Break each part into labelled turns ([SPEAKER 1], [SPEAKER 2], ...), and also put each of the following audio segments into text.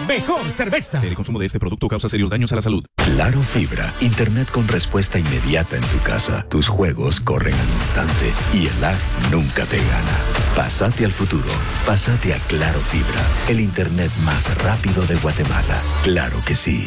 [SPEAKER 1] mejor cerveza.
[SPEAKER 2] El consumo de este producto causa serios daños a la salud.
[SPEAKER 3] Claro Fibra, internet con respuesta inmediata en tu casa. Tus juegos corren al instante y el lag nunca te gana. Pásate al futuro. Pásate a Claro Fibra, el internet más rápido de Guatemala. Claro que sí.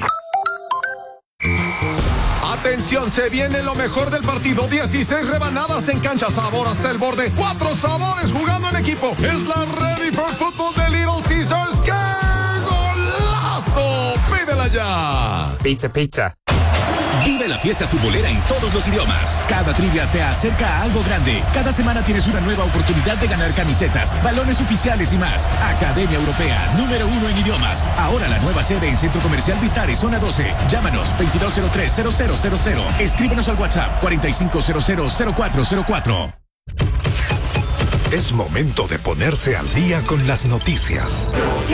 [SPEAKER 4] Atención, se viene lo mejor del partido. 16 rebanadas en cancha, sabor hasta el borde. 4 sabores jugando en equipo. Es la Ready for Football de Little Caesars. ¡Qué golazo! ¡Pídela ya!
[SPEAKER 5] Pizza, pizza.
[SPEAKER 6] Vive la fiesta futbolera en todos los idiomas. Cada trivia te acerca a algo grande. Cada semana tienes una nueva oportunidad de ganar camisetas, balones oficiales y más. Academia Europea, número 1 en idiomas. Ahora la nueva sede en Centro Comercial Vistares, zona 12. Llámanos 2203-0000. Escríbenos al WhatsApp 4500-0404.
[SPEAKER 7] Es momento de ponerse al día con las noticias.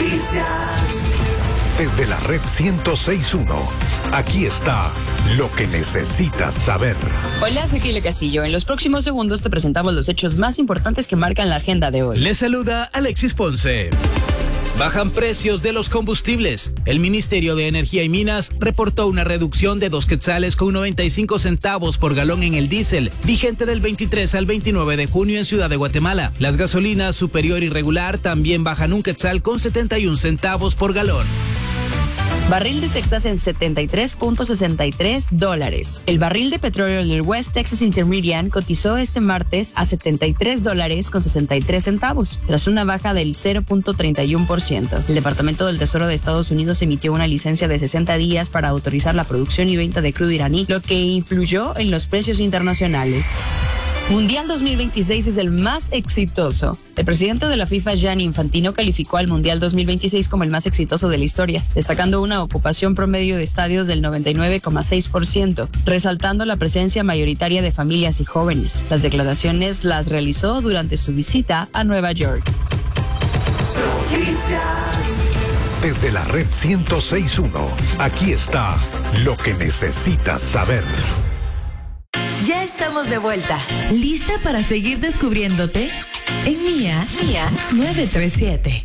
[SPEAKER 7] Desde la red 106.1, aquí está lo que necesitas saber.
[SPEAKER 8] Hola, soy Kile Castillo. En los próximos segundos te presentamos los hechos más importantes que marcan la agenda de hoy.
[SPEAKER 9] Les saluda Alexis Ponce. Bajan precios de los combustibles. El Ministerio de Energía y Minas reportó una reducción de 2 quetzales con 95 centavos por galón en el diésel, vigente del 23 al 29 de junio en Ciudad de Guatemala. Las gasolinas superior y regular también bajan 1 quetzal con 71 centavos por galón.
[SPEAKER 8] Barril de Texas en $73.63. El barril de petróleo del West Texas Intermediate cotizó este martes a $73.63, tras una baja del 0.31%. El Departamento del Tesoro de Estados Unidos emitió una licencia de 60 días para autorizar la producción y venta de crudo iraní, lo que influyó en los precios internacionales. Mundial 2026 es el más exitoso. El presidente de la FIFA, Gianni Infantino, calificó al Mundial 2026 como el más exitoso de la historia, destacando una ocupación promedio de estadios del 99,6%, resaltando la presencia mayoritaria de familias y jóvenes. Las declaraciones las realizó durante su visita a Nueva York.
[SPEAKER 7] Desde la red 106.1, aquí está lo que necesitas saber.
[SPEAKER 10] Ya estamos de vuelta. ¿Lista para seguir descubriéndote? En Mía 937.